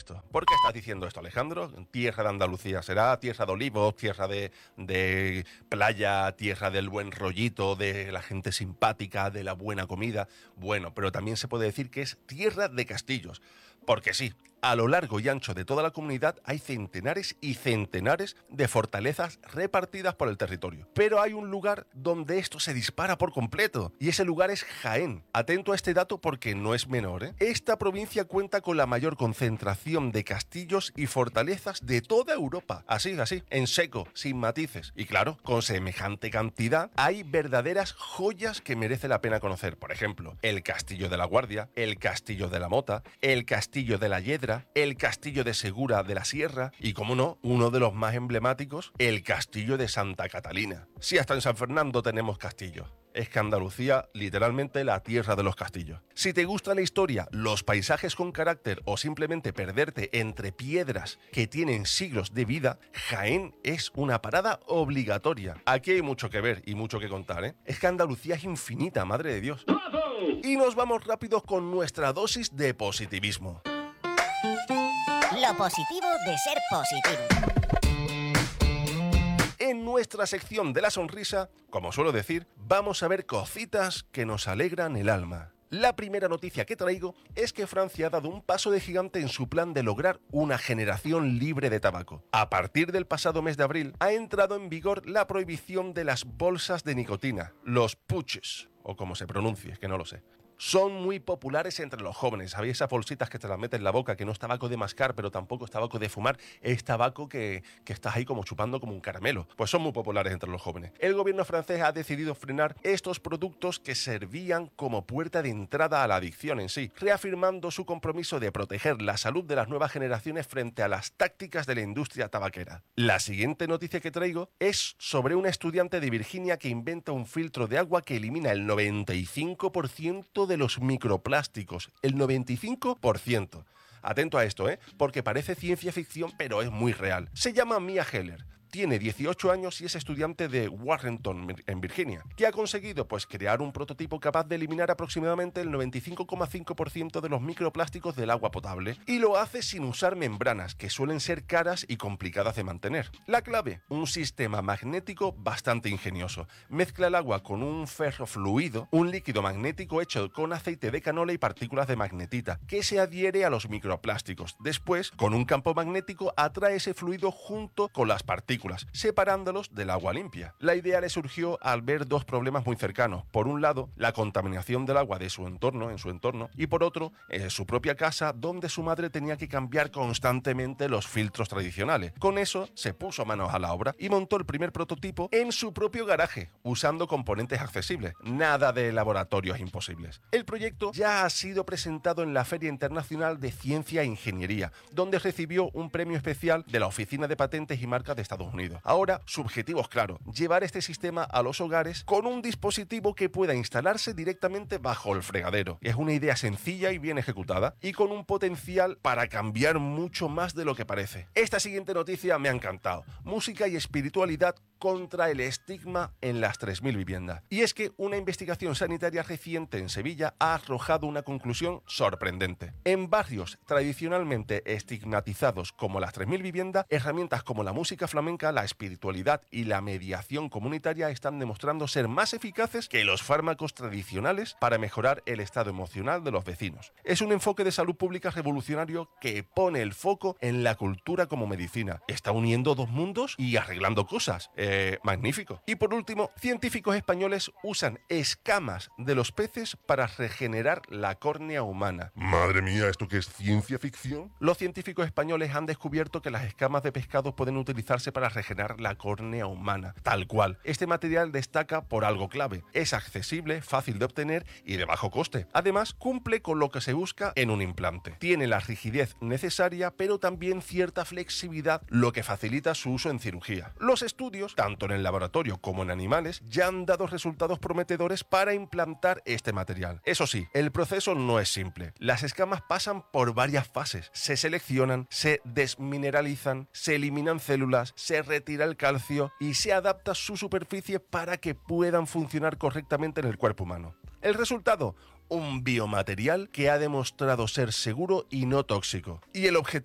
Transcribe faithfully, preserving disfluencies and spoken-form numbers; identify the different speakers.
Speaker 1: esto? ¿Por qué estás diciendo esto, Alejandro? Tierra de Andalucía será, tierra de olivos, tierra de, de playa, tierra del buen rollito, de la gente simpática, de la buena comida. Bueno, pero también se puede decir que es tierra de castillos. Porque sí, a lo largo y ancho de toda la comunidad hay centenares y centenares de fortalezas repartidas por el territorio. Pero hay un lugar donde esto se dispara por completo, y ese lugar es Jaén. Atento a este dato porque no es menor, ¿eh? Esta provincia cuenta con la mayor concentración de castillos y fortalezas de toda Europa. Así, así, en seco, sin matices. Y claro, con semejante cantidad hay verdaderas joyas que merece la pena conocer. Por ejemplo, el Castillo de la Guardia, el Castillo de la Mota, el Castillo de la Hiedra, el Castillo de Segura de la Sierra y, como no, uno de los más emblemáticos, el Castillo de Santa Catalina. Si hasta en San Fernando tenemos castillos. Es que Andalucía, literalmente la tierra de los castillos. Si te gusta la historia, los paisajes con carácter o simplemente perderte entre piedras que tienen siglos de vida, Jaén es una parada obligatoria. Aquí hay mucho que ver y mucho que contar, ¿eh? Es que Andalucía es infinita, madre de Dios. Y nos vamos rápidos con nuestra dosis de positivismo.
Speaker 2: Lo positivo de ser positivo.
Speaker 1: En nuestra sección de la sonrisa, como suelo decir, vamos a ver cositas que nos alegran el alma. La primera noticia que traigo es que Francia ha dado un paso de gigante en su plan de lograr una generación libre de tabaco. A partir del pasado mes de abril ha entrado en vigor la prohibición de las bolsas de nicotina, los puches, o como se pronuncie, es que no lo sé. Son muy populares entre los jóvenes. ¿Sabéis esas bolsitas que te las metes en la boca, que no es tabaco de mascar, pero tampoco es tabaco de fumar? Es tabaco que, que estás ahí como chupando como un caramelo. Pues son muy populares entre los jóvenes. El gobierno francés ha decidido frenar estos productos que servían como puerta de entrada a la adicción en sí, reafirmando su compromiso de proteger la salud de las nuevas generaciones frente a las tácticas de la industria tabaquera. La siguiente noticia que traigo es sobre una estudiante de Virginia que inventa un filtro de agua que elimina el noventa y cinco por ciento de los microplásticos, el noventa y cinco por ciento. Atento a esto, ¿eh? Porque parece ciencia ficción, pero es muy real. Se llama Mia Heller. Tiene dieciocho años y es estudiante de Warrenton, en Virginia, que ha conseguido pues crear un prototipo capaz de eliminar aproximadamente el noventa y cinco coma cinco por ciento de los microplásticos del agua potable, y lo hace sin usar membranas, que suelen ser caras y complicadas de mantener. La clave, un sistema magnético bastante ingenioso. Mezcla el agua con un ferrofluido, un líquido magnético hecho con aceite de canola y partículas de magnetita, que se adhiere a los microplásticos. Después, con un campo magnético, atrae ese fluido junto con las partículas, separándolos del agua limpia. La idea le surgió al ver dos problemas muy cercanos. Por un lado, la contaminación del agua de su entorno, en su entorno, y por otro, en su propia casa, donde su madre tenía que cambiar constantemente los filtros tradicionales. Con eso, se puso manos a la obra y montó el primer prototipo en su propio garaje, usando componentes accesibles. Nada de laboratorios imposibles. El proyecto ya ha sido presentado en la Feria Internacional de Ciencia e Ingeniería, donde recibió un premio especial de la Oficina de Patentes y Marcas de Estados Unidos. Ahora, su objetivo es claro: llevar este sistema a los hogares con un dispositivo que pueda instalarse directamente bajo el fregadero. Es una idea sencilla y bien ejecutada, y con un potencial para cambiar mucho más de lo que parece. Esta siguiente noticia me ha encantado. Música y espiritualidad contra el estigma en las tres mil viviendas. Y es que una investigación sanitaria reciente en Sevilla ha arrojado una conclusión sorprendente. En barrios tradicionalmente estigmatizados como las tres mil viviendas, herramientas como la música flamenca, la espiritualidad y la mediación comunitaria están demostrando ser más eficaces que los fármacos tradicionales para mejorar el estado emocional de los vecinos. Es un enfoque de salud pública revolucionario que pone el foco en la cultura como medicina. Está uniendo dos mundos y arreglando cosas. Eh, magnífico. Y por último, científicos españoles usan escamas de los peces para regenerar la córnea humana.
Speaker 3: Madre mía, ¿esto qué es ciencia ficción?
Speaker 1: Los científicos españoles han descubierto que las escamas de pescados pueden utilizarse para regenerar la córnea humana. Tal cual. Este material destaca por algo clave. Es accesible, fácil de obtener y de bajo coste. Además, cumple con lo que se busca en un implante. Tiene la rigidez necesaria, pero también cierta flexibilidad, lo que facilita su uso en cirugía. Los estudios, tanto en el laboratorio como en animales, ya han dado resultados prometedores para implantar este material. Eso sí, el proceso no es simple. Las escamas pasan por varias fases. Se seleccionan, se desmineralizan, se eliminan células, se retira el calcio y se adapta su superficie para que puedan funcionar correctamente en el cuerpo humano. El resultado: un biomaterial que ha demostrado ser seguro y no tóxico. Y el objetivo